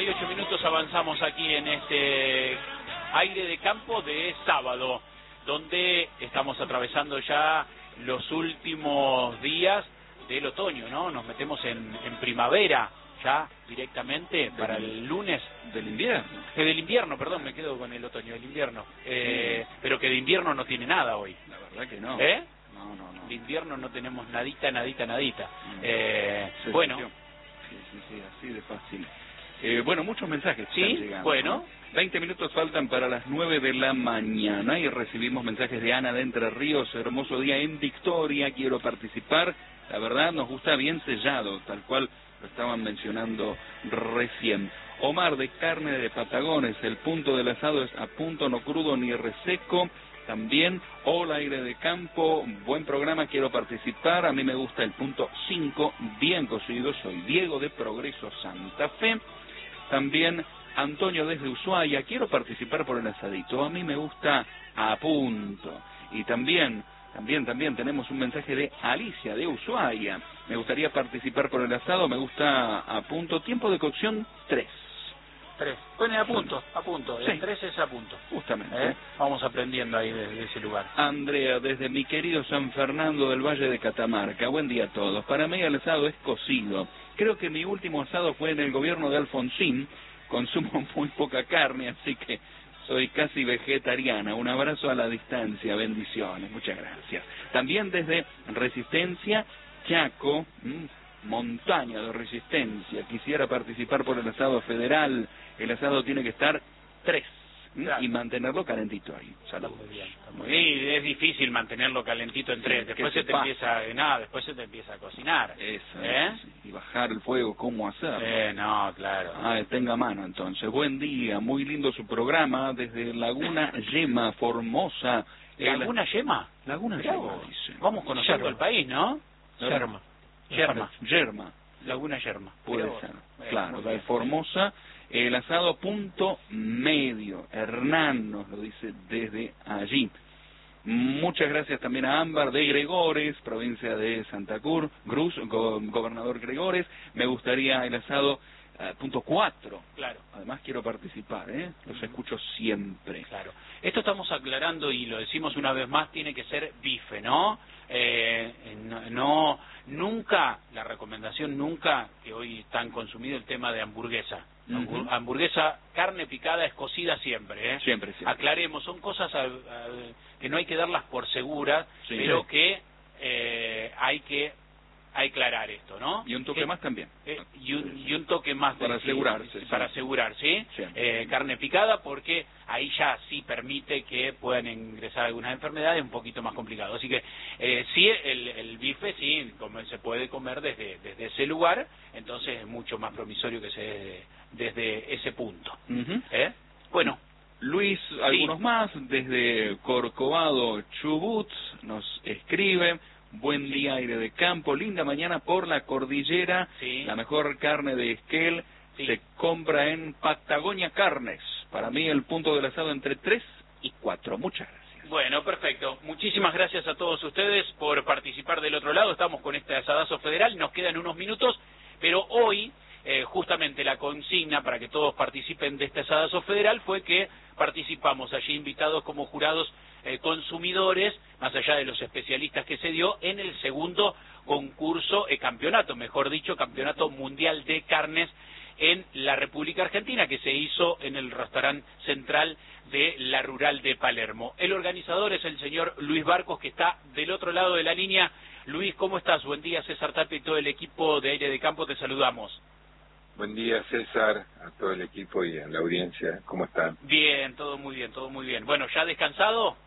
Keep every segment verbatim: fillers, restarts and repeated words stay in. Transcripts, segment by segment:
y ocho minutos avanzamos aquí en este aire de campo de sábado, donde estamos atravesando ya los últimos días del otoño, ¿no? Nos metemos en, en primavera ya directamente para el lunes. Del invierno. Eh, del invierno, perdón, me quedo con el otoño, del invierno. Eh, sí. Pero que de invierno no tiene nada hoy. La verdad que no. ¿Eh? No, no, no. De invierno no tenemos nadita, nadita, nadita. Mm. Eh, Se bueno. Sí, sí, sí, así de fácil. Eh, bueno, muchos mensajes sí, están llegando. Bueno. ¿no? veinte minutos faltan para las nueve de la mañana y recibimos mensajes de Ana de Entre Ríos. Hermoso día en Victoria, quiero participar. La verdad nos gusta bien sellado, tal cual lo estaban mencionando recién. Omar de Carne de Patagones, el punto del asado es a punto, no crudo ni reseco. También, hola aire de campo, buen programa, quiero participar. A mí me gusta el punto cinco, bien cocido. Soy Diego de Progreso, Santa Fe. También Antonio desde Ushuaia, quiero participar por el asadito. A mí me gusta a punto. Y también, también, también tenemos un mensaje de Alicia de Ushuaia. Me gustaría participar por el asado, me gusta a punto. Tiempo de cocción, tres. Tres. Pone a punto, a punto. Sí. El tres es a punto. Justamente. ¿Eh? Vamos aprendiendo ahí desde de ese lugar. Andrea, desde mi querido San Fernando del Valle de Catamarca. Buen día a todos. Para mí el asado es cocido. Creo que mi último asado fue en el gobierno de Alfonsín. Consumo muy poca carne, así que soy casi vegetariana. Un abrazo a la distancia. Bendiciones. Muchas gracias. También desde Resistencia, Chaco, mmm, montaña de Resistencia. Quisiera participar por el asado federal. El asado tiene que estar tres. Claro. Y mantenerlo calentito ahí. Salud. Muy bien. Muy bien. Y es difícil mantenerlo calentito en tres. Sí, después se, se te pasa. empieza, nada, después se te empieza a cocinar. Eso. ¿Eh? Y bajar el fuego, ¿cómo hacerlo? Eh, no, claro. Ah, tenga mano entonces. Buen día, muy lindo su programa desde Laguna Yema, Formosa. ¿Laguna Yema? Laguna Yema, dice. Vamos conociendo Yerma. El país, ¿no? Yerma. Yerma. Yerma. Laguna Yerma. Puede ser. Claro, de Formosa. El asado punto medio. Hernán nos lo dice desde allí. Muchas gracias también a Ámbar de Gregores, provincia de Santa Cruz, Cruz, go, gobernador Gregores. Me gustaría el asado uh, punto cuatro. Claro. Además quiero participar, ¿eh? Los escucho siempre. Claro. Esto estamos aclarando y lo decimos una vez más, tiene que ser bife, ¿no? Eh, no, no, nunca, la recomendación nunca, que hoy tan consumido el tema de hamburguesa. Uh-huh. Hamburguesa, carne picada es cocida siempre, ¿eh? Siempre, siempre. Aclaremos, son cosas a, a, que no hay que darlas por seguras, sí, pero sí. que eh, hay que aclarar esto, ¿no? Y un toque que, más también. Eh, y, un, y un toque más para de, asegurarse. Sí, para sí. asegurar, ¿sí? Eh, carne picada, porque ahí ya sí permite que puedan ingresar algunas enfermedades un poquito más complicado. Así que eh, sí, el, el bife sí, como se puede comer desde, desde ese lugar, entonces es mucho más promisorio que se desde, desde ese punto. Uh-huh. ¿Eh? Bueno. Luis, algunos sí. más, desde Corcovado, Chubut, nos escribe. Buen día, aire de campo, linda mañana por la cordillera, sí. La mejor carne de Esquel sí. se compra en Patagonia Carnes. Para mí el punto del asado entre tres y cuatro. Muchas gracias. Bueno, perfecto. Muchísimas gracias a todos ustedes por participar del otro lado. Estamos con este asadazo federal, nos quedan unos minutos, pero hoy eh, justamente la consigna para que todos participen de este asadazo federal fue que participamos allí invitados como jurados eh, consumidores, más allá de los especialistas que se dio, en el segundo concurso, eh, campeonato, mejor dicho, campeonato mundial de carnes en la República Argentina, que se hizo en el restaurante central de la Rural de Palermo. El organizador es el señor Luis Barcos, que está del otro lado de la línea. Luis, ¿cómo estás? Buen día, César Tapia y todo el equipo de Aire de Campo, te saludamos. Buen día, César, a todo el equipo y a la audiencia. ¿Cómo están? Bien, todo muy bien, todo muy bien. Bueno, ¿ya descansado?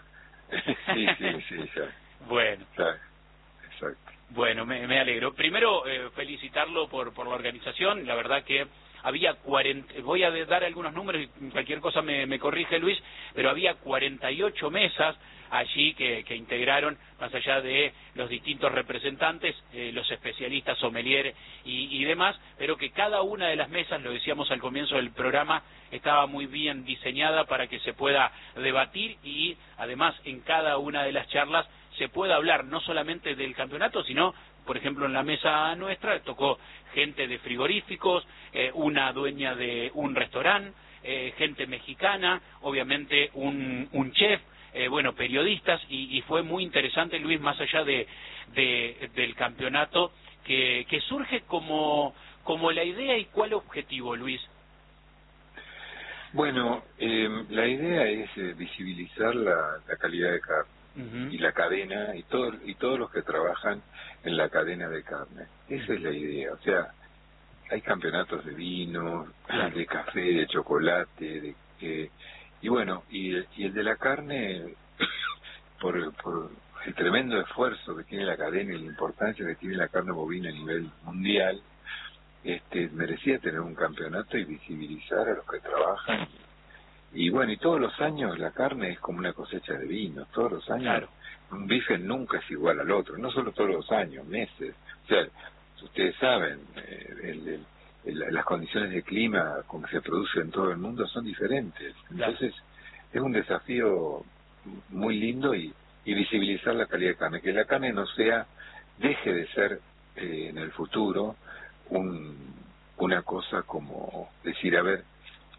sí, sí, sí, ya. Bueno. Ya, exacto. Bueno, me, me alegro. Primero, eh, felicitarlo por, por la organización. La verdad que había cuarenta, voy a dar algunos números y cualquier cosa me, me corrige Luis, pero había cuarenta y ocho mesas allí que, que integraron, más allá de los distintos representantes, eh, los especialistas, sommelier y, y demás, pero que cada una de las mesas, lo decíamos al comienzo del programa, estaba muy bien diseñada para que se pueda debatir y además en cada una de las charlas se pueda hablar no solamente del campeonato, sino por ejemplo, en la mesa nuestra tocó gente de frigoríficos, eh, una dueña de un restaurante, eh, gente mexicana, obviamente un, un chef, eh, bueno, periodistas, y, y fue muy interesante, Luis, más allá de, de del campeonato, que, que surge como, como la idea y cuál objetivo, Luis. Bueno, eh, la idea es eh, visibilizar la, la calidad de carne uh-huh. y la cadena y todo, y todos los que trabajan en la cadena de carne. Esa uh-huh. es la idea. O sea, hay campeonatos de vino, claro. de café, de chocolate, de eh, y bueno, y, y el de la carne, por, por el tremendo esfuerzo que tiene la cadena y la importancia que tiene la carne bovina a nivel mundial, este merecía tener un campeonato y visibilizar a los que trabajan. Y bueno, y todos los años la carne es como una cosecha de vinos, todos los años claro. un bife nunca es igual al otro, no solo todos los años, meses. O sea, ustedes saben, eh, el, el, el, las condiciones de clima como se produce en todo el mundo son diferentes. Entonces claro. es un desafío muy lindo y, y visibilizar la calidad de carne, que la carne no sea, deje de ser eh, en el futuro un, una cosa como decir, a ver,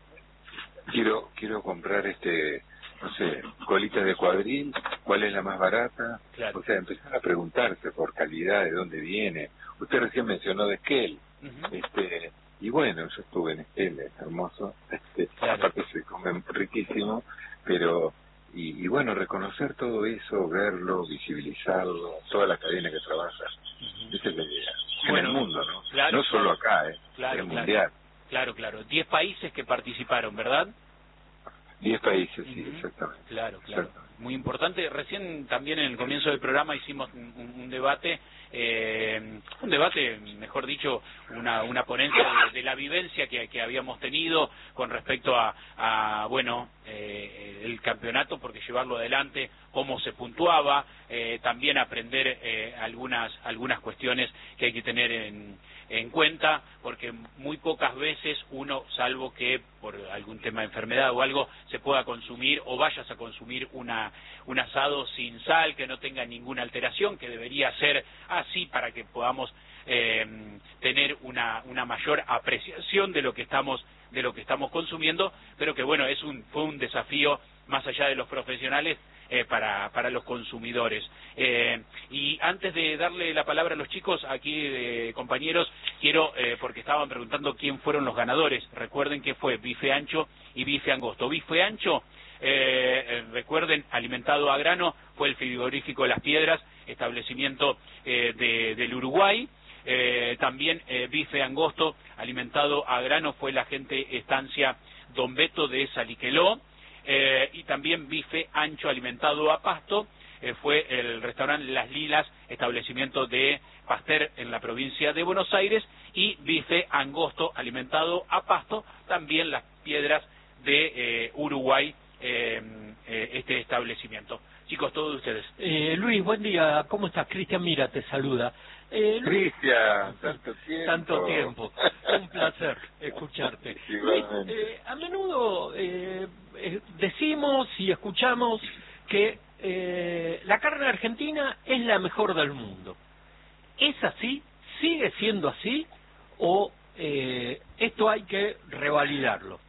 quiero quiero comprar este, no sé, colitas de cuadril, ¿cuál es la más barata? Claro. O sea, empezar a preguntarse por calidad, de dónde viene. Usted recién mencionó de Esquel, uh-huh. este, y bueno, yo estuve en Esquel, es hermoso, este, claro. aparte se come riquísimo, pero y, y bueno, reconocer todo eso, verlo, visibilizarlo, toda la cadena que trabaja, uh-huh. esa es la idea. Bueno, en el mundo, ¿no? Claro, no solo acá, ¿eh? Claro, es claro, mundial. Claro, claro. Diez países que participaron, ¿verdad? Diez países, sí, uh-huh. exactamente. Claro, claro. Exactamente. Muy importante. Recién también en el comienzo del programa hicimos un, un debate, eh, un debate, mejor dicho, una, una ponencia de, de la vivencia que, que habíamos tenido con respecto a, a bueno, eh, el campeonato, porque llevarlo adelante, cómo se puntuaba, eh, también aprender eh, algunas algunas cuestiones que hay que tener en en cuenta, porque muy pocas veces uno, salvo que por algún tema de enfermedad o algo, se pueda consumir o vayas a consumir una un asado sin sal, que no tenga ninguna alteración, que debería ser así para que podamos eh, tener una una mayor apreciación de lo que estamos de lo que estamos consumiendo, pero que bueno, es un fue un desafío más allá de los profesionales eh, para para los consumidores. Eh, y antes de darle la palabra a los chicos aquí, eh, compañeros, quiero, eh, porque estaban preguntando quién fueron los ganadores, recuerden que fue bife ancho y bife angosto. Bife ancho, eh, eh, recuerden, alimentado a grano, fue el frigorífico Las Piedras, establecimiento eh, de, del Uruguay. Eh, también eh, bife angosto, alimentado a grano, fue la gente estancia Don Beto de Saliqueló. Eh, y también bife ancho alimentado a pasto, eh, fue el restaurante Las Lilas, establecimiento de Pasteur en la provincia de Buenos Aires, y bife angosto alimentado a pasto, también Las Piedras de eh, Uruguay, eh, eh, este establecimiento. Chicos, todos ustedes. Eh, Luis, buen día, ¿cómo estás? Cristian Mira te saluda. Eh, Cristian, tanto tiempo. Tanto tiempo. Un placer escucharte. Luis, eh, a menudo eh, eh, decimos y escuchamos que eh, la carne argentina es la mejor del mundo. ¿Es así? ¿Sigue siendo así? ¿O eh, esto hay que revalidarlo?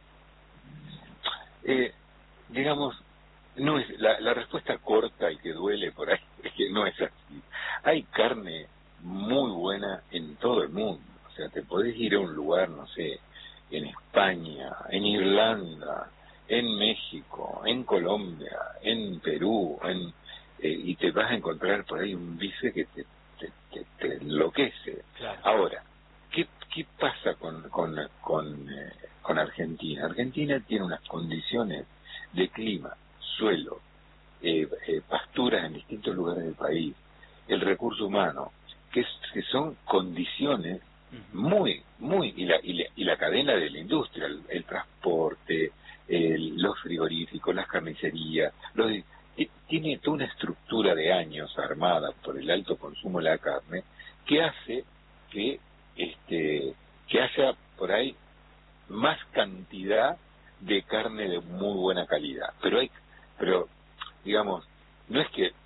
Eh, digamos, no es la, la respuesta corta y que duele por ahí es que no es así. Hay carne muy buena en todo el mundo. O sea, te podés ir a un lugar, no sé, en España, en Irlanda, en México, en Colombia, en Perú, en eh, y te vas a encontrar por ahí un bife que te, te, te, te enloquece. Claro. Ahora, ¿qué, qué pasa con, con, con, eh, con Argentina? Argentina tiene unas condiciones de clima, suelo, eh, eh, pasturas en distintos lugares del país, el recurso humano, que, es, que son condiciones muy, muy, y la, y la, y la cadena de la industria, el, el transporte, el, los frigoríficos, las carnicerías, los, tiene toda una estructura de años armada por el alto consumo de la carne que hace que este que haya por ahí más cantidad de carne de muy buena calidad. Pero hay, pero digamos, no es que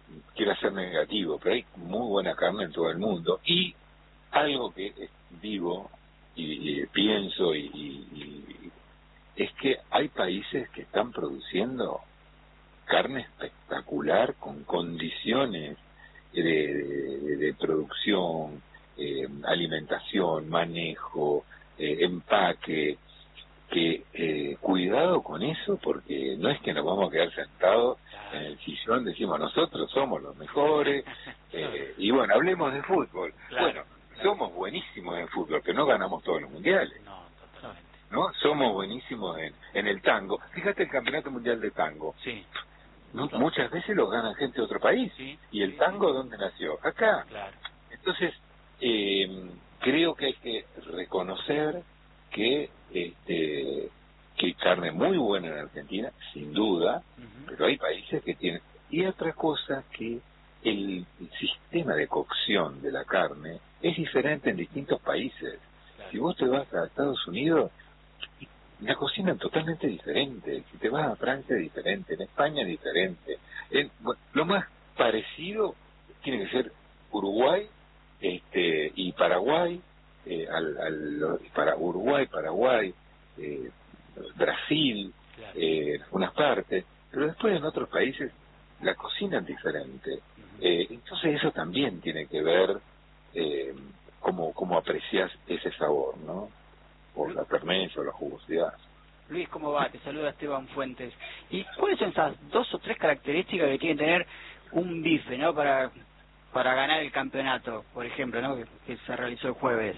quiera ser negativo, pero hay muy buena carne en todo el mundo, y algo que digo y, y pienso y, y, y es que hay países que están produciendo carne espectacular con condiciones de, de, de producción, eh, alimentación, manejo, eh, empaque, que eh, cuidado con eso, porque no es que nos vamos a quedar sentados en el sillón, decimos nosotros somos los mejores, eh, y bueno, hablemos de fútbol. Claro, bueno, claro. Somos buenísimos en fútbol, pero no ganamos todos los mundiales. No, totalmente. ¿No? Somos buenísimos en, en el tango. Fíjate el Campeonato Mundial de Tango. Sí. ¿No? Muchas veces lo ganan gente de otro país. Sí, ¿y el tango sí, sí. dónde nació? Acá. Claro. Entonces, eh, creo que hay que reconocer que este que hay carne muy buena en Argentina, sin duda, uh-huh. pero hay países que tienen... Y otra cosa, que el, el sistema de cocción de la carne es diferente en distintos países. Claro. Si vos te vas a Estados Unidos, la cocina es totalmente diferente. Si te vas a Francia, es diferente. En España, es diferente. En, bueno, lo más parecido tiene que ser Uruguay este y Paraguay, eh, al, al, para Uruguay, Paraguay, eh, Brasil, claro. eh, unas partes, pero después en otros países la cocina es diferente. Uh-huh. eh, entonces eso también tiene que ver eh, cómo, cómo aprecias ese sabor, ¿no? O la permanencia o la jugosidad. Luis, ¿cómo va? Te saluda Esteban Fuentes. ¿Y cuáles son esas dos o tres características que tiene que tener un bife, ¿no? Para para ganar el campeonato, por ejemplo, ¿no? Que, que se realizó el jueves.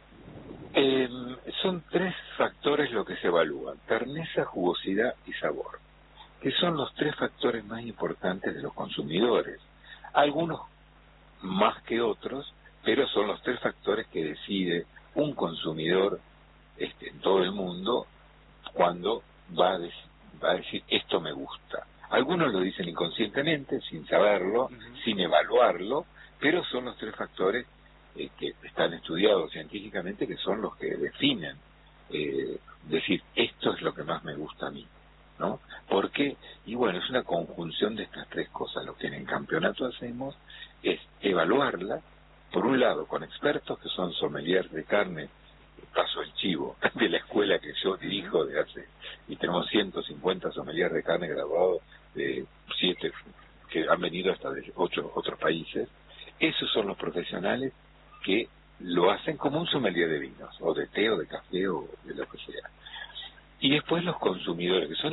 Eh, son tres factores lo que se evalúan: terneza, jugosidad y sabor, que son los tres factores más importantes de los consumidores. Algunos más que otros, pero son los tres factores que decide un consumidor este, en todo el mundo cuando va a, decir, va a decir esto me gusta. Algunos lo dicen inconscientemente, sin saberlo, uh-huh. sin evaluarlo, pero son los tres factores eh, que están estudiados científicamente, que son los que definen, eh, decir, esto es lo que más me gusta a mí, ¿no? Porque, y bueno, es una conjunción de estas tres cosas. Lo que en el campeonato hacemos es evaluarla, por un lado, con expertos que son sommeliers de carne, paso el chivo, de la escuela que yo dirijo de hace, y tenemos ciento cincuenta sommeliers de carne graduados de siete, que han venido hasta de ocho otros países. Esos son los profesionales que lo hacen como un sommelier de vinos, o de té, o de café, o de lo que sea. Y después los consumidores, que son